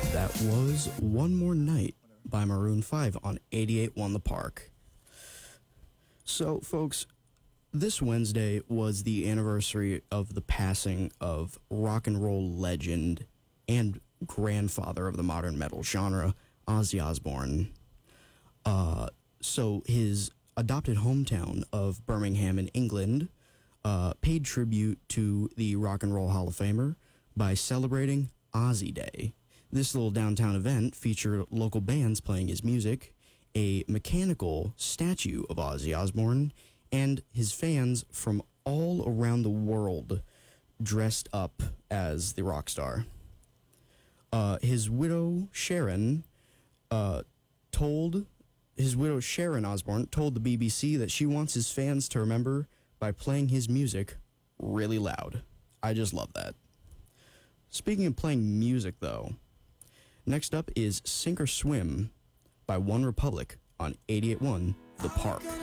That was One More Night by Maroon 5 on 88.1 The Park. So, folks, this Wednesday was the anniversary of the passing of rock and roll legend and grandfather of the modern metal genre, Ozzy Osbourne. So his adopted hometown of Birmingham in England paid tribute to the Rock and Roll Hall of Famer by celebrating Ozzy Day. This little downtown event featured local bands playing his music, a mechanical statue of Ozzy Osbourne, and his fans from all around the world dressed up as the rock star. His widow Sharon Osbourne told the BBC that she wants his fans to remember by playing his music really loud. I just love that. Speaking of playing music, though, next up is Sink or Swim by One Republic on 88.1 The Park.